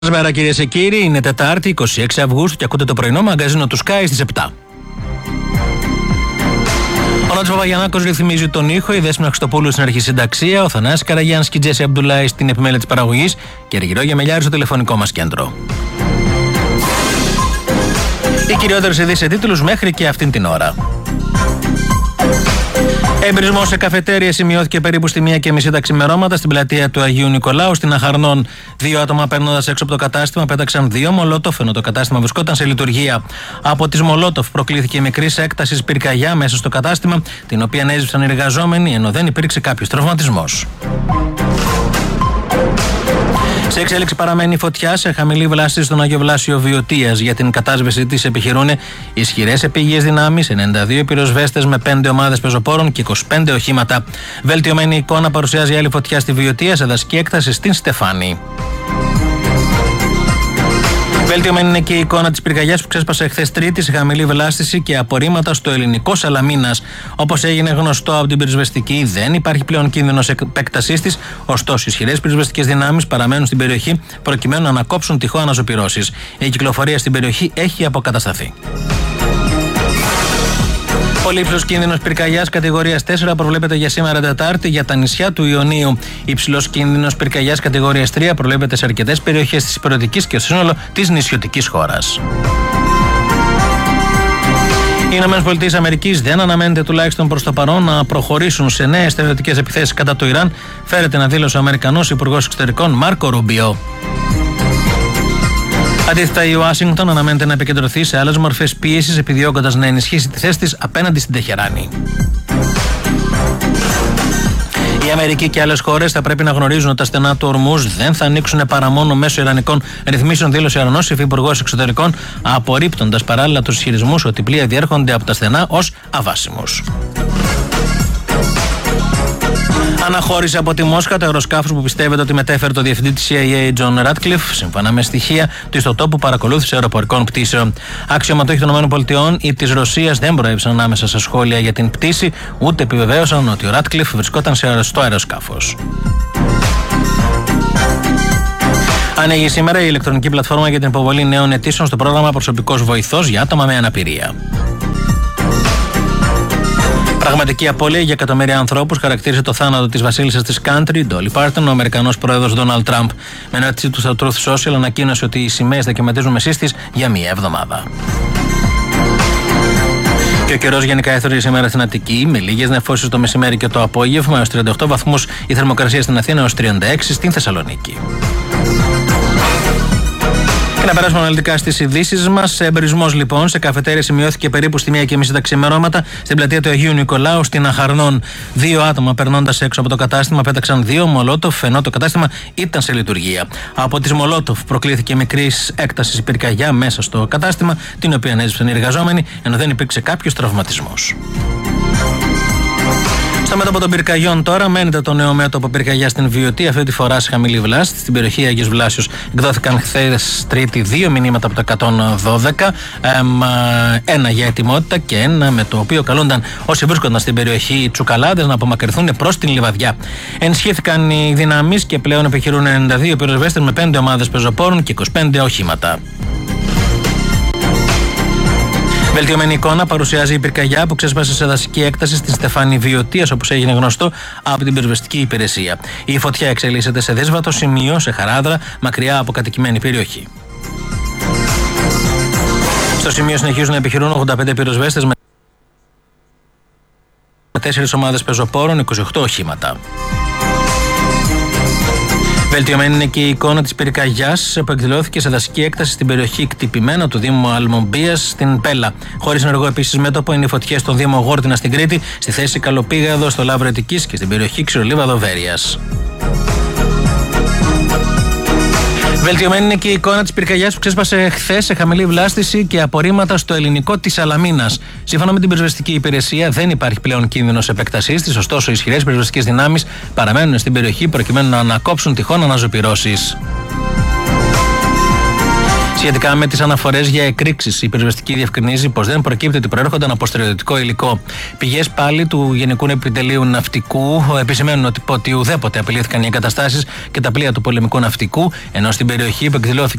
Καλησπέρα κυρίες και κύριοι, είναι Τετάρτη 26 Αυγούστου και ακούτε το πρωινό μαγκαζίνο του Sky στις 7. Ο Νότης Παπαγιαννάκος ρυθμίζει τον ήχο, η Δέσποινα Χριστοπούλου στην αρχισυνταξία, ο Θανάσης Καραγιάννης και η Τζέσι Αμπτουλάη στην επιμέλεια της παραγωγής και Αργυρό Γεμελιάρη στο τηλεφωνικό μας κέντρο. Οι κυριότερες ειδήσεις σε τίτλους μέχρι και αυτήν την ώρα. Εμπρισμός σε καφετέρια σημειώθηκε περίπου στη 1:30 τα ξημερώματα στην πλατεία του Αγίου Νικολάου στην Αχαρνών. 2 άτομα παίρνοντας έξω από το κατάστημα πέταξαν 2 μολότοφ ενώ το κατάστημα βρισκόταν σε λειτουργία. Από τις μολότοφ προκλήθηκε μικρής έκτασης πυρκαγιά μέσα στο κατάστημα, την οποία έζησαν οι εργαζόμενοι ενώ δεν υπήρξε κάποιος τραυματισμός. Σε εξέλιξη παραμένει η φωτιά σε χαμηλή βλάστηση στον Άγιο Βλάσιο Βιωτίας. Για την κατάσβεση της επιχειρούν ισχυρές επίγειες δυνάμεις, 92 πυροσβέστες με 5 ομάδες πεζοπόρων και 25 οχήματα. Βελτιωμένη εικόνα παρουσιάζει άλλη φωτιά στη Βιωτία σε δασική έκταση στην Στεφάνη. Βελτιωμένη είναι και η εικόνα της πυρκαγιάς που ξέσπασε χθες Τρίτη σε χαμηλή βλάστηση και απορρίμματα στο ελληνικό Σαλαμίνας. Όπως έγινε γνωστό από την πυροσβεστική, δεν υπάρχει πλέον κίνδυνος επέκτασής της, ωστόσο ισχυρές πυροσβεστικές δυνάμεις παραμένουν στην περιοχή προκειμένου να ανακόψουν τυχόν αναζωπυρώσεις. Η κυκλοφορία στην περιοχή έχει αποκατασταθεί. Πολύ υψηλός κίνδυνος πυρκαγιάς κατηγορίας 4 προβλέπεται για σήμερα Τετάρτη για τα νησιά του Ιωνίου. Υψηλός κίνδυνος πυρκαγιάς κατηγορίας 3 προβλέπεται σε αρκετές περιοχές της υπηρετικής και στο σύνολο της νησιωτικής χώρας. Οι ΗΠΑ δεν αναμένεται τουλάχιστον προς το παρόν να προχωρήσουν σε νέες στρατιωτικές επιθέσεις κατά το Ιράν, φέρεται να δήλωσε ο Αμερικανός Υπουργός Εξωτερικών Μάρκο Ρούμπιο. Αντίθετα, η Ουάσιγκτον αναμένεται να επικεντρωθεί σε άλλες μορφές πίεσης, επιδιώκοντας να ενισχύσει τη θέση της απέναντι στην Τεχεράνη. Η Αμερική και άλλες χώρες θα πρέπει να γνωρίζουν ότι τα στενά του Ορμούζ δεν θα ανοίξουν παρά μόνο μέσω ιρανικών ρυθμίσεων, δήλωσε ο Ιρανός Υφυπουργός Εξωτερικών, απορρίπτοντας παράλληλα τους ισχυρισμούς ότι οι πλοία διέρχονται από τα στενά ως αβάσιμους. Αναχώρησε από τη Μόσχα το αεροσκάφος που πιστεύεται ότι μετέφερε το διευθυντή της CIA, John Ratcliffe, σύμφωνα με στοιχεία του ιστοτόπου παρακολούθηση αεροπορικών πτήσεων. Αξιωματούχοι των ΗΠΑ ή της Ρωσίας δεν προέβησαν ανάμεσα σε σχόλια για την πτήση, ούτε επιβεβαίωσαν ότι ο Ratcliffe βρισκόταν στο αεροσκάφος. Ανοίγει σήμερα η ηλεκτρονική πλατφόρμα για την υποβολή νέων αιτήσεων στο πρόγραμμα Προσωπικός Βοηθός για άτομα με αναπηρία. Πραγματική απώλεια για εκατομμύρια ανθρώπους χαρακτήρισε το θάνατο της βασίλισσας της country, Dolly Parton, ο Αμερικανός πρόεδρος Donald Trump. Με ανάρτησή του στα Truth Social ανακοίνωσε ότι οι σημαίες θα κυματίζουν με σύστης για μία εβδομάδα. Και ο καιρός γενικά έθωρε σήμερα στην Αττική, με λίγες νεφώσεις το μεσημέρι και το απόγευμα, έως 38 βαθμούς η θερμοκρασία στην Αθήνα, έως 36 στην Θεσσαλονίκη. Και να περάσουμε αναλυτικά στις ειδήσεις μας. Εμπρισμός λοιπόν σε καφετέρια σημειώθηκε περίπου στη 1:30 τα ξημερώματα στην πλατεία του Αγίου Νικολάου στην Αχαρνών. 2 άτομα περνώντας έξω από το κατάστημα πέταξαν 2 μολότοφ ενώ το κατάστημα ήταν σε λειτουργία. Από τις μολότοφ προκλήθηκε μικρής έκτασης πυρκαγιά μέσα στο κατάστημα, την οποία έζησαν οι εργαζόμενοι ενώ δεν υπήρξε κάποιος τραυματισμός. Στο μέτωπο των πυρκαγιών τώρα μένεται το νέο μέτωπο πυρκαγιά στην Βιωτία, αυτή τη φορά σε χαμηλή βλάστηση. Στην περιοχή Αγίος Βλάσιος εκδόθηκαν χθες Τρίτη 2 μηνύματα από το 112, ένα για ετοιμότητα και ένα με το οποίο καλούνταν όσοι βρίσκονταν στην περιοχή Τσουκαλάδες να απομακρυνθούν προς την Λιβαδιά. Ενισχύθηκαν οι δυνάμεις και πλέον επιχειρούν 92 πυροσβέστες με 5 ομάδες πεζοπόρων και 25 οχήματα. Βελτιωμένη εικόνα παρουσιάζει η πυρκαγιά που ξέσπασε σε δασική έκταση στην Στεφάνη Βιωτίας, όπως έγινε γνωστό από την πυροσβεστική υπηρεσία. Η φωτιά εξελίσσεται σε δύσβατο σημείο, σε χαράδρα, μακριά από κατοικημένη περιοχή. Στο σημείο συνεχίζουν να επιχειρούν 85 πυροσβέστες με 4 ομάδες πεζοπόρων, 28 οχήματα. Βελτιωμένη είναι και η εικόνα της πυρκαγιάς που εκδηλώθηκε σε δασική έκταση στην περιοχή Κτυπημένα του Δήμου Αλμομπίας στην Πέλα. Χωρίς ενεργό επίσης μέτωπο είναι οι φωτιές στον Δήμο Γόρτινα στην Κρήτη, στη θέση Καλοπήγαδο στο Λαύρο Αττικής και στην περιοχή Ξηρολίβαδο Βέρειας. Βελτιωμένη είναι και η εικόνα της πυρκαγιάς που ξέσπασε χθες σε χαμηλή βλάστηση και απορρίμματα στο ελληνικό της Σαλαμίνας. Σύμφωνα με την πυροσβεστική υπηρεσία, δεν υπάρχει πλέον κίνδυνος επεκτασής της, ωστόσο οι ισχυρές πυροσβεστικές δυνάμεις παραμένουν στην περιοχή προκειμένου να ανακόψουν τυχόν αναζωπυρώσεις. Σχετικά με τις αναφορές για εκρήξεις, η πυροσβεστική διευκρινίζει πως δεν προκύπτει ότι προέρχονταν από στρατιωτικό υλικό. Πηγές πάλι του Γενικού Επιτελείου Ναυτικού επισημαίνουν ότι ουδέποτε απειλήθηκαν οι εγκαταστάσεις και τα πλοία του πολεμικού ναυτικού, ενώ στην περιοχή που εκδηλώθηκε